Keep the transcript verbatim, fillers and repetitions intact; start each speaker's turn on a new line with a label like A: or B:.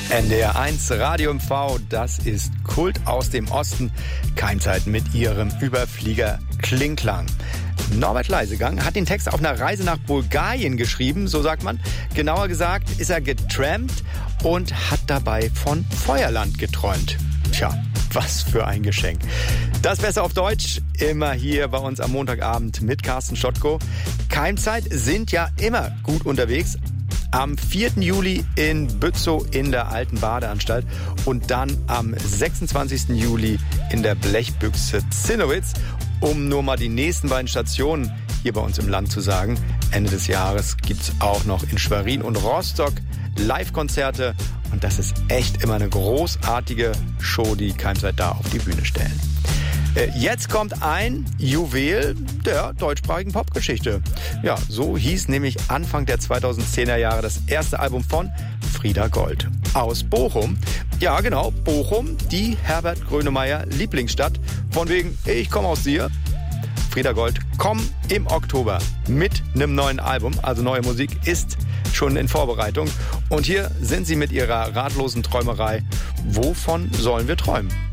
A: N D R eins Radio M V, das ist Kult aus dem Osten. Keimzeit mit ihrem Überflieger Klingklang. Norbert Leisegang hat den Text auf einer Reise nach Bulgarien geschrieben, so sagt man. Genauer gesagt ist er getrampt und hat dabei von Feuerland geträumt. Tja, was für ein Geschenk. Das besser auf Deutsch, immer hier bei uns am Montagabend mit Carsten Schottko. Keimzeit sind ja immer gut unterwegs. Am vierten Juli in Bützow in der Alten Badeanstalt und dann am sechsundzwanzigsten Juli in der Blechbüchse Zinnowitz, um nur mal die nächsten beiden Stationen hier bei uns im Land zu sagen. Ende des Jahres gibt's auch noch in Schwerin und Rostock Live-Konzerte und das ist echt immer eine großartige Show, die Keimzeit da auf die Bühne stellen. Jetzt kommt ein Juwel der deutschsprachigen Popgeschichte. Ja, so hieß nämlich Anfang der zweitausendzehner Jahre das erste Album von Frieda Gold aus Bochum. Ja, genau, Bochum, die Herbert Grönemeyer Lieblingsstadt. Von wegen, ich komme aus dir. Frieda Gold kommen im Oktober mit einem neuen Album. Also neue Musik ist schon in Vorbereitung. Und hier sind sie mit ihrer ratlosen Träumerei. Wovon sollen wir träumen?